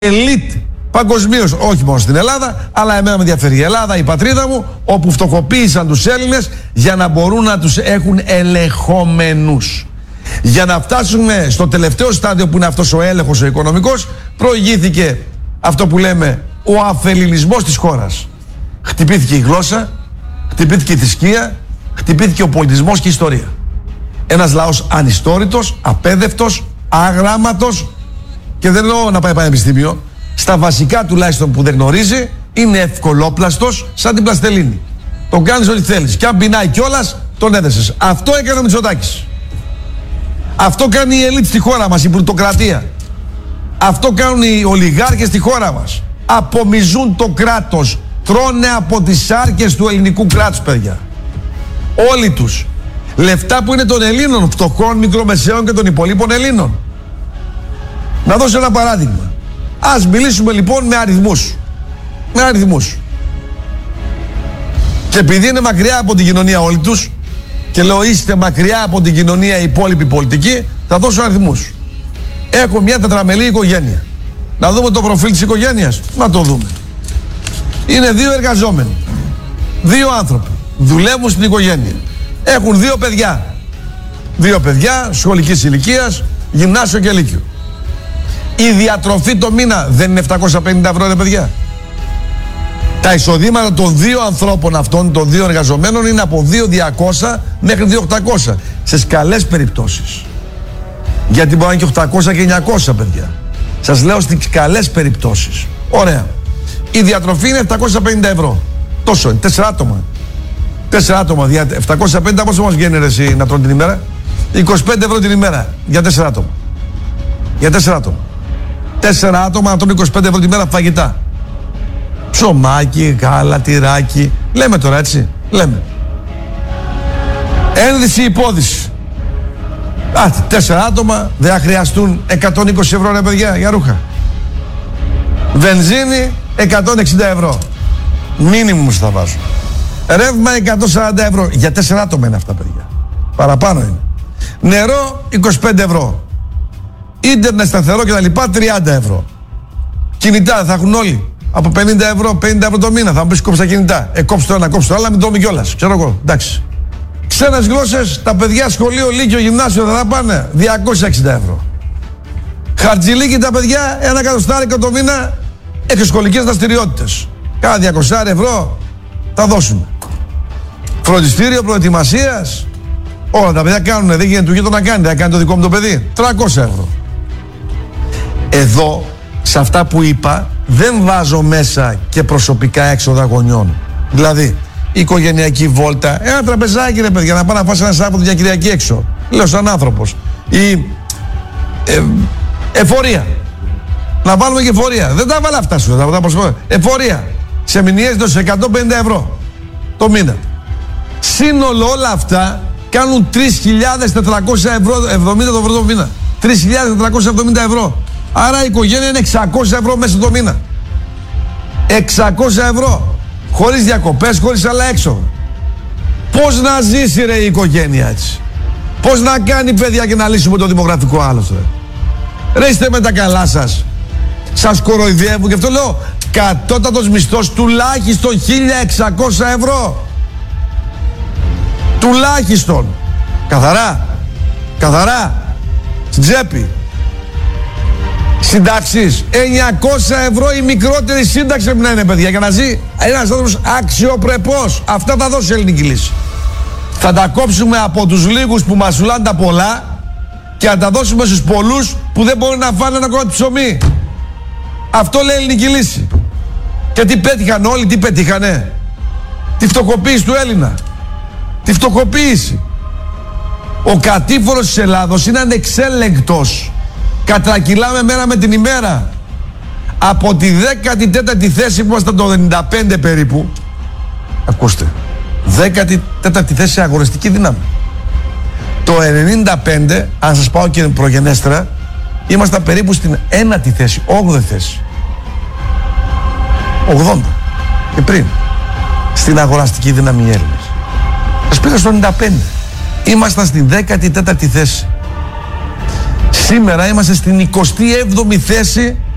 ελίτ παγκοσμίως, όχι μόνο στην Ελλάδα, αλλά εμένα με ενδιαφέρει η Ελλάδα, η πατρίδα μου, όπου φτωχοποίησαν τους Έλληνες για να μπορούν να τους έχουν ελεγχόμενους. Για να φτάσουμε στο τελευταίο στάδιο που είναι αυτός ο έλεγχος ο οικονομικός, προηγήθηκε αυτό που λέμε ο αφελληνισμός της χώρας. Χτυπήθηκε η γλώσσα, χτυπήθηκε η θρησκεία, χτυπήθηκε ο πολιτισμός και η ιστορία. Ένας λαός ανιστόρητος, απέδευτος, αγράμματος, και δεν εννοώ να πάει πανεπιστήμιο, στα βασικά τουλάχιστον που δεν γνωρίζει, είναι ευκολόπλαστος σαν την πλαστελίνη. Τον κάνεις ό,τι θέλεις. Και αν πεινάει κιόλας, τον έδεσες. Αυτό έκανε ο Μητσοτάκης. Αυτό κάνει η ελίτ στη χώρα μας, η πλουτοκρατία. Αυτό κάνουν οι ολιγάρχες στη χώρα μας. Απομυζούν το κράτος. Τρώνε από τις άρκες του ελληνικού κράτους, παιδιά. Όλοι τους. Λεφτά που είναι των Ελλήνων, φτωχών, μικρομεσαίων και των υπολείπων Ελλήνων. Να δώσω ένα παράδειγμα. Ας μιλήσουμε λοιπόν με αριθμούς. Με αριθμούς. Και επειδή είναι μακριά από την κοινωνία όλοι τους, και λέω είστε μακριά από την κοινωνία οι υπόλοιποι πολιτικοί, θα δώσω αριθμούς. Έχω μια τετραμελή οικογένεια. Να δούμε το προφίλ της οικογένειας. Να το δούμε. Είναι δύο εργαζόμενοι. Δύο άνθρωποι. Δουλεύουν στην οικογένεια. Έχουν δύο παιδιά. Δύο παιδιά σχολικής ηλικίας, γυμνάσιο και λύκειο. Η διατροφή το μήνα δεν είναι 750 ευρώ, ρε παιδιά. Τα εισοδήματα των δύο ανθρώπων αυτών, των δύο εργαζομένων, είναι από 2.200 μέχρι 2.800 σε καλές περιπτώσεις. Γιατί μπορεί να είναι και 800 και 900, παιδιά. Σας λέω στις καλές περιπτώσεις. Ωραία. Η διατροφή είναι 750 ευρώ. Τόσο είναι, 4 άτομα. 4 άτομα, 750 πόσο μας βγαίνει ρε εσύ να τρώνε την ημέρα? 25 ευρώ την ημέρα για 4 άτομα. Για 4 άτομα. 4 άτομα να τρώνε 25 ευρώ την ημέρα φαγητά. Ψωμάκι, γάλα, τυράκι. Λέμε τώρα έτσι. Λέμε. Ένδυση υπόδηση. 4 άτομα δεν θα χρειαστούν 120 ευρώ ρε παιδιά για ρούχα. Βενζίνη 160 ευρώ. Μίνιμουμς θα βάζω. Ρεύμα 140 ευρώ. Για 4 άτομα είναι αυτά, παιδιά. Παραπάνω είναι. Νερό 25 ευρώ. Ίντερνετ σταθερό και τα λοιπά 30 ευρώ. Κινητά θα έχουν όλοι. Από 50 ευρώ, 50 ευρώ το μήνα. Θα μου πεις κόψε τα κινητά. Κόψε το ένα, κόψε το άλλο, μην τρώμε κιόλας. Ξέρω εγώ. Εντάξει. Ξένες γλώσσες, τα παιδιά σχολείο, λύκειο, γυμνάσιο θα πάνε 260 ευρώ. Χαρτζηλίκι τα παιδιά, 1 εκατοστάρικο το μήνα, εξωσχολικές δραστηριότητες. Κάνα 200 ευρώ θα δώσουμε. Φροντιστήριο προετοιμασίας. Όλα τα παιδιά κάνουν, δεν γίνεται του γείτονα να κάνει, θα κάνει το δικό μου το παιδί. 300 ευρώ. Εδώ, σε αυτά που είπα, δεν βάζω μέσα και προσωπικά έξοδα γονιών. Δηλαδή, οικογενειακή βόλτα, ένα τραπεζάκι ρε παιδιά, να πάει να φάσει ένα Σάββατο για Κυριακή έξω. Λέω σαν άνθρωπος. Ή εφορία. Να βάλουμε και εφορία. Δεν τα βάλα αυτά σου, θα τα προσφέρω. Εφορία. Σε μηνιαίες δώσεις 150 ευρώ το μήνα. Σύνολο όλα αυτά κάνουν 3.470 ευρώ το μήνα. 3.470 ευρώ. Άρα η οικογένεια είναι 600 ευρώ μέσα το μήνα. 600 ευρώ. Χωρίς διακοπές, χωρίς άλλα έξοδα. Πώς να ζήσει ρε η οικογένεια έτσι? Πώς να κάνει παιδιά και να λύσουμε το δημογραφικό άλοθρε? Ρε είστε με τα καλά σας? Σας κοροϊδεύουν και αυτό λέω. Κατώτατος μισθός τουλάχιστον 1.600 ευρώ. Τουλάχιστον. Καθαρά. Καθαρά. Στην τσέπη. Συντάξεις 900 ευρώ η μικρότερη σύνταξη πρέπει να είναι παιδιά για να ζει ένας άνθρωπος αξιοπρεπώς. Αυτά θα δώσει η ελληνική λύση. Θα τα κόψουμε από τους λίγους που μας πουλάνε τα πολλά και θα τα δώσουμε στους πολλούς που δεν μπορούν να φάνε ένα κομμάτι ψωμί. Αυτό λέει η ελληνική λύση. Και τι πέτυχαν όλοι, τι πετύχανε? Τη φτωχοποίηση του Έλληνα. Τη φτωχοποίηση. Ο κατήφορος της Ελλάδος είναι ανεξέλεγκτος. Κατρακυλάμε μέρα με την ημέρα. Από τη 14η θέση που ήμασταν το 95 περίπου, ακούστε, 14η θέση αγοραστική δύναμη. Το 95, αν σας πάω και προγενέστερα, ήμασταν περίπου στην 1η θέση, 8η θέση. 80 και πριν. Στην αγοραστική δύναμη οι Έλληνες. Σας πήγα στο 95. Ήμασταν στην 14η θέση. Σήμερα είμαστε στην 27η θέση